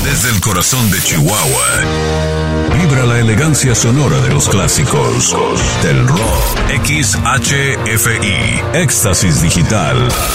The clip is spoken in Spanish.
Desde el corazón de Chihuahua, vibra la elegancia sonora de los clásicos del rock. XHFI, Éxtasis Digital.